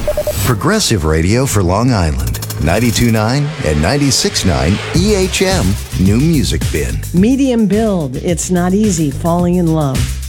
Progressive Radio for Long Island. 92.9 and 96.9 EHM New Music Bin. Medium build. It's not easy falling in love.